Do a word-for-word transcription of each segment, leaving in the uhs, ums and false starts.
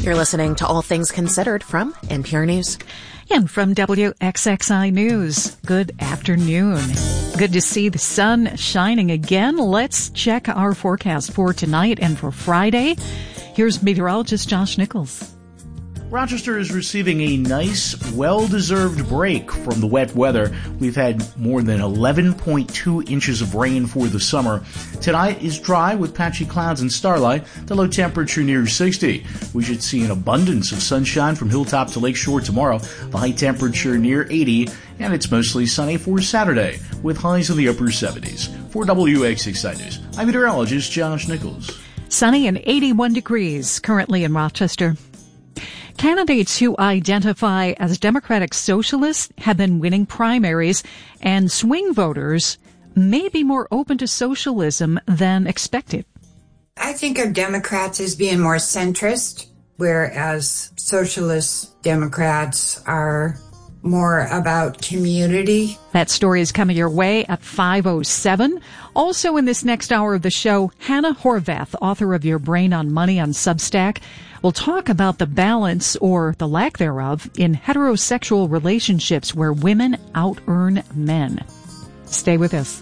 You're listening to All Things Considered from N P R News. And from W X X I News, good afternoon. Good to see the sun shining again. Let's check our forecast for tonight and for Friday. Here's meteorologist Josh Nichols. Rochester is receiving a nice, well-deserved break from the wet weather. We've had more than eleven point two inches of rain for the summer. Tonight is dry with patchy clouds and starlight. The low temperature near sixty. We should see an abundance of sunshine from Hilltop to Lakeshore tomorrow. The high temperature near eighty, and it's mostly sunny for Saturday with highs in the upper seventies. For W X X I News, I'm meteorologist Josh Nichols. Sunny and eighty-one degrees currently in Rochester. Candidates who identify as Democratic Socialists have been winning primaries, and swing voters may be more open to socialism than expected. I think of Democrats as being more centrist, whereas Socialist Democrats are more about community. That story is coming your way at five oh seven. Also in this next hour of the show, Hannah Horvath, author of Your Brain on Money on Substack, will talk about the balance, or the lack thereof, in heterosexual relationships where women out-earn men. Stay with us.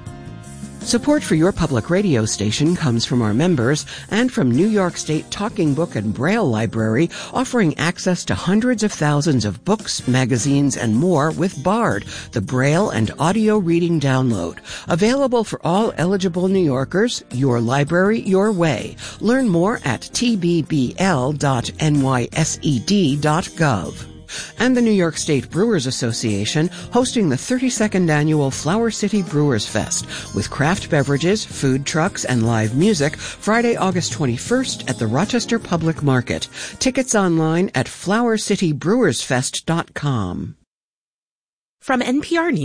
Support for your public radio station comes from our members and from New York State Talking Book and Braille Library, offering access to hundreds of thousands of books, magazines, and more with Bard, the Braille and audio reading download. Available for all eligible New Yorkers. Your library, your way. Learn more at t b b l dot n y s e d dot gov. And the New York State Brewers Association hosting the thirty-second annual Flower City Brewers Fest with craft beverages, food trucks, and live music Friday, August twenty-first at the Rochester Public Market. Tickets online at flower city brewers fest dot com. From N P R News.